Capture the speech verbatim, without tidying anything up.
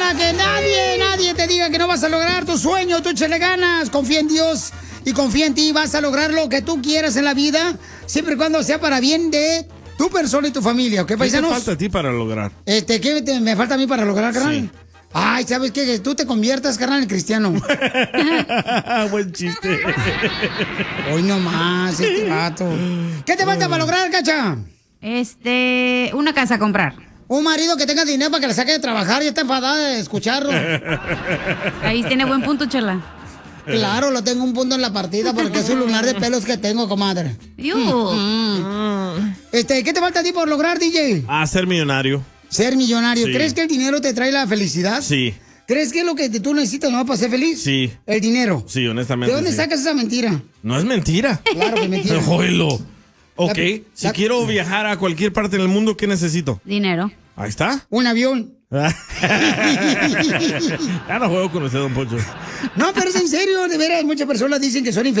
para que nadie, nadie te diga que no vas a lograr tu sueño, tú échale ganas, confía en Dios y confía en ti, vas a lograr lo que tú quieras en la vida, siempre y cuando sea para bien de tu persona y tu familia, ¿ok, paisanos? ¿Qué te falta a ti para lograr? Este, ¿qué te- me falta a mí para lograr, carnal? Sí. Ay, ¿sabes qué? Que tú te conviertas, carnal, en cristiano. Buen chiste. Hoy no más, este vato. ¿Qué te falta para lograr, Cacha? Este, una casa a comprar. Un marido que tenga dinero para que le saque de trabajar y está enfadada de escucharlo. Ahí tiene buen punto, Chela. Claro, lo tengo un punto en la partida porque es un lunar de pelos que tengo, comadre. Iu. Mm. Este, ¿qué te falta a ti por lograr, D J? A ser millonario. Ser millonario. Sí. ¿Crees que el dinero te trae la felicidad? Sí. ¿Crees que es lo que tú necesitas no para ser feliz? Sí. El dinero. Sí, honestamente. ¿De dónde sí. sacas esa mentira? No es mentira. Claro que es mentira. Oílo. Ok, La- si la- quiero viajar a cualquier parte del mundo, ¿qué necesito? Dinero. Ahí está. Un avión. Ya no juego con usted, don Poncho. No, pero es en serio, de veras, muchas personas dicen que son infelices.